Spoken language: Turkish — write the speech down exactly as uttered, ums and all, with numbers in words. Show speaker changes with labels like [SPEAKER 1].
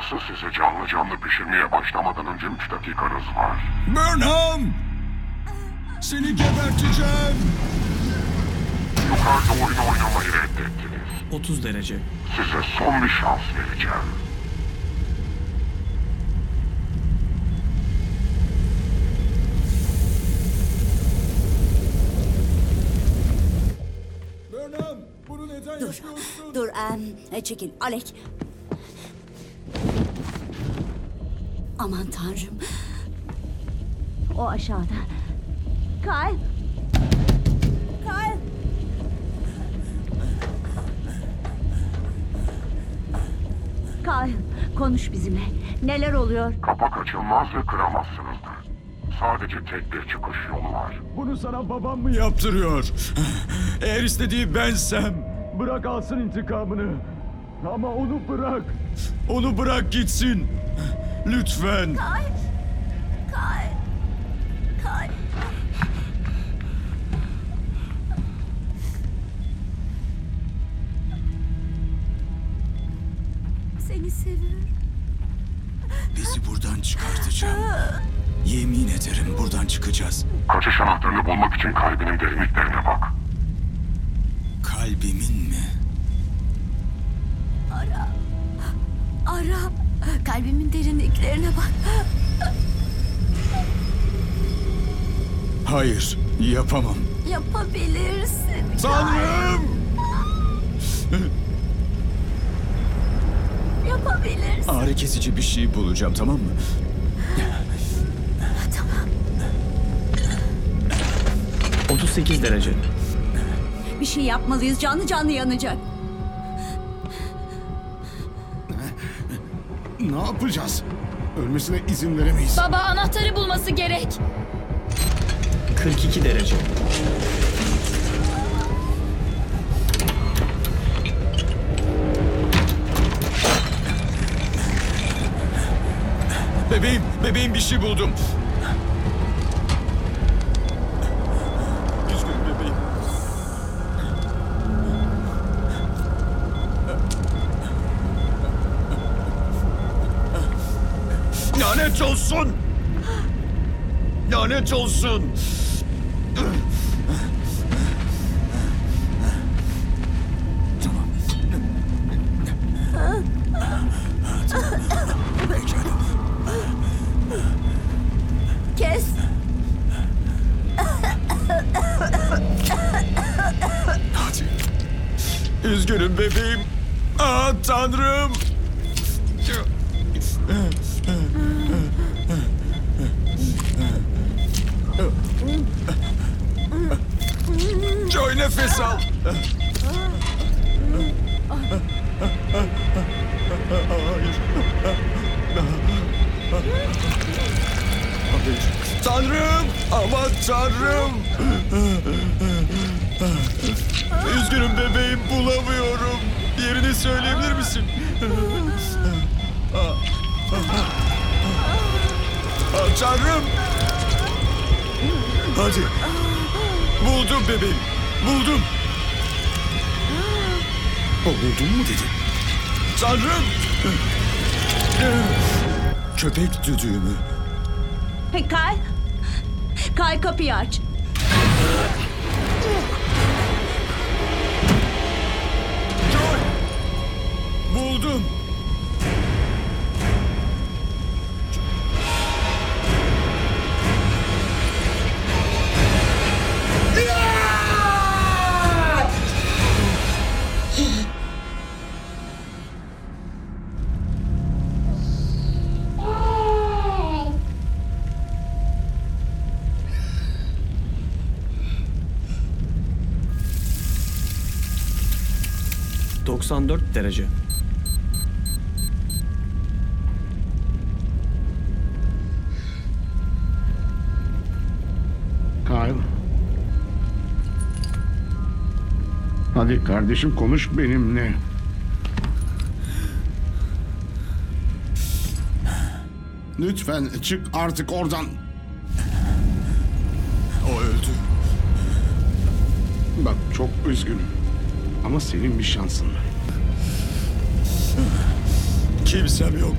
[SPEAKER 1] Burası sizi canlı canlı pişirmeye başlamadan önce üç dakikanız var.
[SPEAKER 2] Burnham! Seni geberteceğim.
[SPEAKER 1] Yukarıda oyun oynamayı reddettiniz.
[SPEAKER 3] otuz derece.
[SPEAKER 1] Size son bir şans vereceğim.
[SPEAKER 2] Burnham, bunu neden
[SPEAKER 4] Dur,
[SPEAKER 2] yapıyorsun?
[SPEAKER 4] dur, em, çekil, Alek. Aman tanrım. O aşağıda. Kyle. Kyle. Kyle, konuş bizimle. Neler oluyor?
[SPEAKER 1] Kapak açılmaz ve kıramazsınız da. Sadece tek bir çıkış yolu var.
[SPEAKER 2] Bunu sana babam mı yaptırıyor? Eğer istediği bensem, bırak alsın intikamını. Ama onu bırak. Onu bırak gitsin. Lütfen.
[SPEAKER 4] Kyle. Kyle. Kyle. Seni seviyorum.
[SPEAKER 2] Bizi buradan çıkartacağım. Yemin ederim buradan çıkacağız.
[SPEAKER 1] Kaçış anahtarını bulmak için kalbinin derinliklerine bak.
[SPEAKER 2] Kalbimin mi?
[SPEAKER 4] Ara. Ara. Kalbimin derinliklerine bak.
[SPEAKER 2] Hayır, yapamam.
[SPEAKER 4] Yapabilirsin.
[SPEAKER 2] Tanrım!
[SPEAKER 4] Yapabilirsin.
[SPEAKER 2] Ağrı kesici bir şey bulacağım, tamam mı?
[SPEAKER 4] Tamam.
[SPEAKER 3] otuz sekiz derece.
[SPEAKER 4] Bir şey yapmalıyız. Canlı canlı yanacak.
[SPEAKER 5] Ne yapacağız? Ölmesine izin veremeyiz.
[SPEAKER 6] Baba anahtarı bulması gerek.
[SPEAKER 3] kırk iki derece.
[SPEAKER 2] Bebeğim, bebeğim bir şey buldum. Üzgünüm bebeğim. Lanet olsun! Lanet olsun! Tamam. Pekala.
[SPEAKER 4] Kes.
[SPEAKER 2] Hadi. Üzgünüm bebeğim. Ah tanrım. Joy nefes al. Hayır. Hayır. Tanrım! Aman tanrım! Üzgünüm bebeğim, bulamıyorum. Yerini söyleyebilir misin? Ah, tanrım! Hadi. Buldum bebeğim. Buldum. O buldun mu dedi. Tanrım! Köpek düdüğümü.
[SPEAKER 4] Hey Kyle. Kyle kapıyı aç.
[SPEAKER 2] Joy! Buldum.
[SPEAKER 3] doksan dört derece.
[SPEAKER 5] Kyle. Hadi kardeşim konuş benimle. Lütfen çık artık oradan.
[SPEAKER 2] O öldü.
[SPEAKER 5] Bak çok üzgünüm. Ama senin bir şansın var.
[SPEAKER 2] Kimsem yok.